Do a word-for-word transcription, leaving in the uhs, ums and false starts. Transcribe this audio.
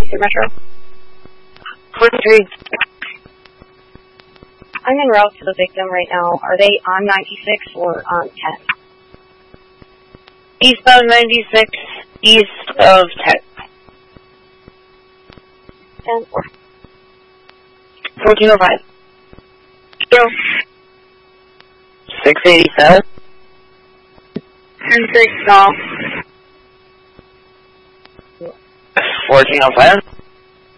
ninety-three Metro. forty-three. I'm en route to the victim right now. Are they on ninety-six or on ten? Eastbound ninety-six, east of ten. ten or fourteen oh five. Zero. six eighty-seven. ten six, no. fourteen oh five.